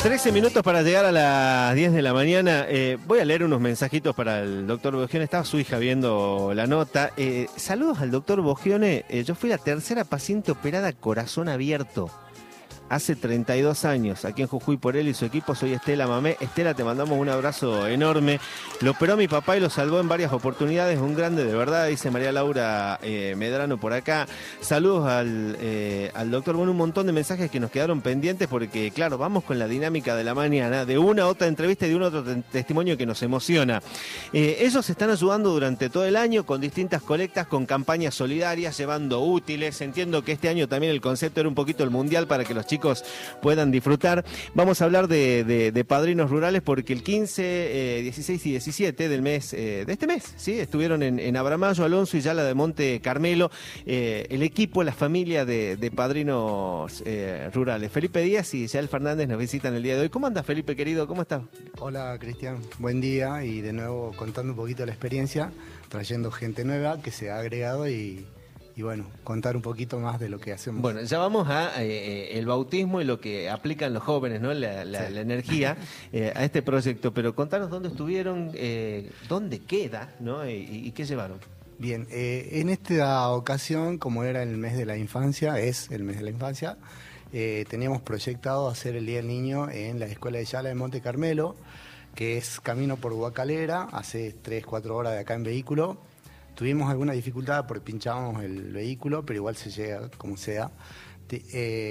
13 minutos para llegar a las 10 de la mañana. Voy a leer unos mensajitos para el doctor Bogione. Estaba su hija viendo la nota. Saludos al doctor Bogione. Yo fui la tercera paciente operada corazón abierto hace 32 años, aquí en Jujuy por él y su equipo. Soy Estela Mamé. Estela, te mandamos un abrazo enorme. Lo operó mi papá y lo salvó en varias oportunidades. Un grande de verdad, dice María Laura Medrano por acá. Saludos al doctor. Bueno, un montón de mensajes que nos quedaron pendientes porque, claro, vamos con la dinámica de la mañana, de una otra entrevista y de un otro testimonio que nos emociona. Ellos están ayudando durante todo el año con distintas colectas, con campañas solidarias, llevando útiles. Entiendo que este año también el concepto era un poquito el mundial para que los chicos puedan disfrutar. Vamos a hablar de padrinos rurales porque el 15, 16 y 17 del mes, de este mes, ¿sí? Estuvieron en Abramayo, Alonso y Yala de Monte Carmelo, el equipo, la familia de padrinos rurales. Felipe Díaz y Yael Fernández nos visitan el día de hoy. ¿Cómo andas, Felipe, querido? ¿Cómo estás? Hola, Cristian. Buen día y de nuevo contando un poquito la experiencia, trayendo gente nueva que se ha agregado y bueno, contar un poquito más de lo que hacemos. Bueno, ya vamos a el bautismo y lo que aplican los jóvenes, ¿no? La energía a este proyecto. Pero contanos dónde estuvieron, dónde queda, ¿no? Y qué llevaron. Bien, en esta ocasión, como era el mes de la infancia, es el mes de la infancia, teníamos proyectado hacer el Día del Niño en la Escuela de Yala de Monte Carmelo, que es camino por Guacalera, hace 3-4 horas de acá en vehículo. Tuvimos alguna dificultad porque pinchábamos el vehículo, pero igual se llega como sea.